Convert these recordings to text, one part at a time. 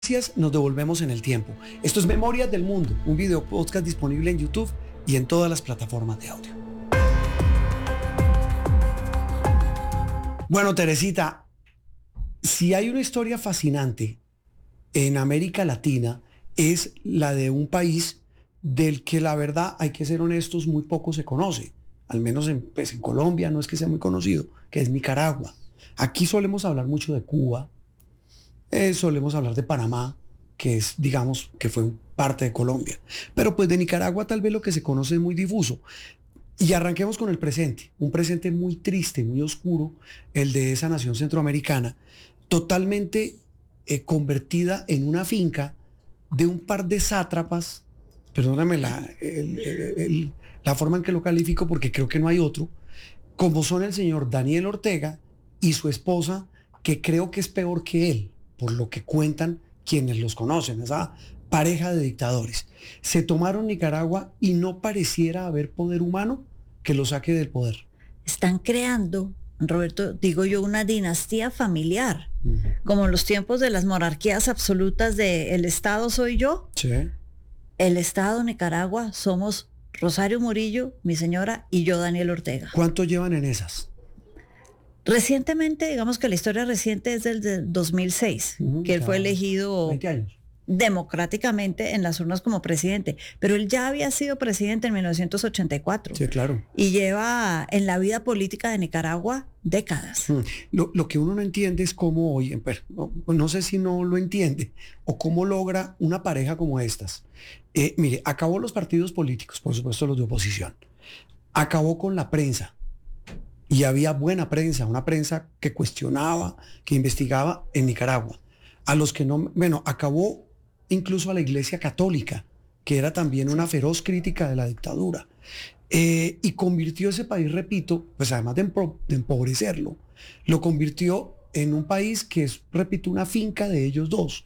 Nos devolvemos en el tiempo. Esto es Memorias del Mundo, un video podcast disponible en YouTube y en todas las plataformas de audio. Bueno, Teresita, si hay una historia fascinante en América Latina, es la de un país del que la verdad, hay que ser honestos, muy poco se conoce. Al menos en Colombia no es que sea muy conocido, que es Nicaragua. Aquí solemos hablar mucho de Cuba. Solemos hablar de Panamá, que es, digamos, que fue parte de Colombia. Pero pues de Nicaragua tal vez lo que se conoce es muy difuso. Y arranquemos con el presente, un presente muy triste, muy oscuro, el de esa nación centroamericana, totalmente convertida en una finca de un par de sátrapas, perdóname la forma en que lo califico porque creo que no hay otro, como son el señor Daniel Ortega y su esposa, que creo que es peor que él, por lo que cuentan quienes los conocen, esa pareja de dictadores. Se tomaron Nicaragua y no pareciera haber poder humano que lo saque del poder. Están creando, Roberto, digo yo, una dinastía familiar, como en los tiempos de las monarquías absolutas de el Estado soy yo, Sí. el Estado de Nicaragua somos Rosario Murillo, mi señora, y yo, Daniel Ortega. ¿Cuánto llevan en esas? Recientemente, digamos que la historia reciente es del 2006, que él fue elegido 20 años. democráticamente en las urnas como presidente, pero él ya había sido presidente en 1984. Sí, claro. Y lleva en la vida política de Nicaragua décadas. Lo que uno no entiende es cómo hoy, no sé si no lo entiende, o cómo logra una pareja como estas. Mire, acabó los partidos políticos, por supuesto los de oposición. Acabó con la prensa. Y había buena prensa, una prensa que cuestionaba, que investigaba en Nicaragua. A los que no, bueno, acabó incluso a la Iglesia Católica, que era también una feroz crítica de la dictadura. Y convirtió ese país, repito, pues además de empobrecerlo, lo convirtió en un país que es, repito, una finca de ellos dos.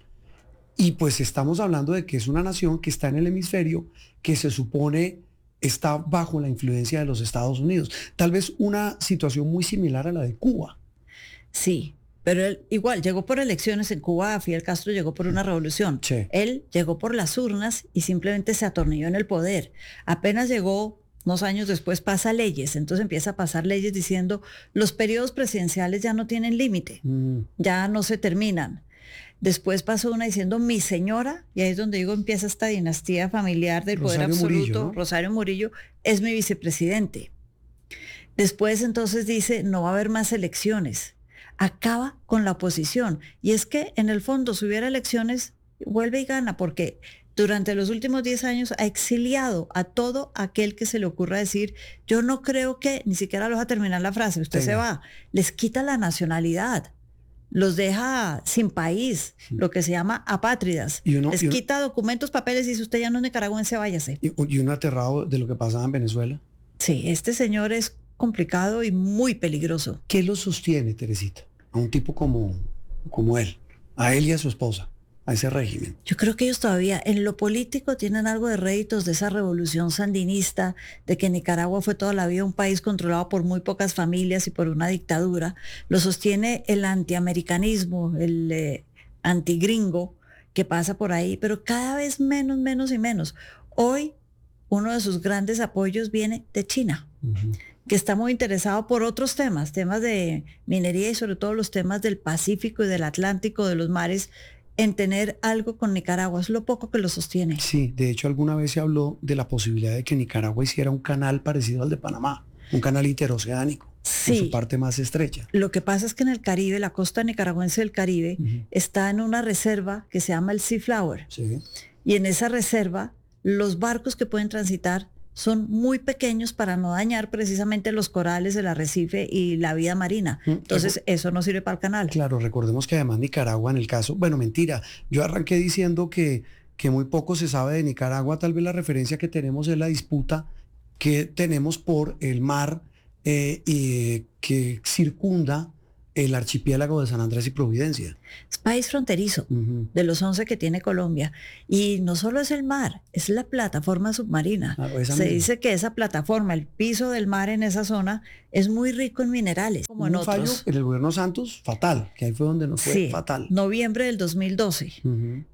Y pues estamos hablando de que es una nación que está en el hemisferio que se supone está bajo la influencia de los Estados Unidos. Tal vez una situación muy similar a la de Cuba. Sí, pero él igual llegó por elecciones en Cuba, Fidel Castro llegó por una revolución. Sí. Él llegó por las urnas y simplemente se atornilló en el poder. Apenas llegó, unos años después pasa leyes, entonces empieza a pasar leyes diciendo los periodos presidenciales ya no tienen límite, ya no se terminan. Después pasó una diciendo mi señora, y ahí es donde digo empieza esta dinastía familiar del poder absoluto. Murillo, ¿no? Rosario Murillo es mi vicepresidente. Después entonces dice no va a haber más elecciones. Acaba con la oposición. Y es que en el fondo si hubiera elecciones, vuelve y gana, porque durante los últimos 10 años ha exiliado a todo aquel que se le ocurra decir, yo no creo que, ni siquiera lo va a terminar la frase, usted se va, les quita la nacionalidad. Los deja sin país, lo que se llama apátridas. Les quita documentos, papeles y dice usted ya no es nicaragüense, váyase. Y uno aterrado de lo que pasaba en Venezuela. Sí, este señor es complicado y muy peligroso. ¿Qué lo sostiene, Teresita? A un tipo como él, a él y a su esposa, a ese régimen. Yo creo que ellos todavía en lo político tienen algo de réditos de esa revolución sandinista, de que Nicaragua fue toda la vida un país controlado por muy pocas familias y por una dictadura. Lo sostiene el antiamericanismo, el antigringo que pasa por ahí, pero cada vez menos y menos. Hoy uno de sus grandes apoyos viene de China, que está muy interesado por otros temas de minería y sobre todo los temas del Pacífico y del Atlántico, de los mares, en tener algo con Nicaragua. Es lo poco que lo sostiene. Sí, de hecho alguna vez se habló de la posibilidad de que Nicaragua hiciera un canal parecido al de Panamá, un canal interoceánico, sí, en su parte más estrecha. Lo que pasa es que en el Caribe, la costa nicaragüense del Caribe, está en una reserva que se llama el Sea Flower. Sí. Y en esa reserva, los barcos que pueden transitar son muy pequeños para no dañar precisamente los corales, el arrecife y la vida marina. Entonces, eso no sirve para el canal. Claro, recordemos que además Nicaragua en el caso, bueno, mentira, yo arranqué diciendo que muy poco se sabe de Nicaragua, tal vez la referencia que tenemos es la disputa que tenemos por el mar que circunda el archipiélago de San Andrés y Providencia. Es país fronterizo, de los 11 que tiene Colombia. Y no solo es el mar, es la plataforma submarina. Se dice que esa plataforma, el piso del mar en esa zona, es muy rico en minerales, como en Un fallo otros. en el gobierno Santos fatal, que ahí fue donde nos fue Sí, fatal. noviembre del 2012.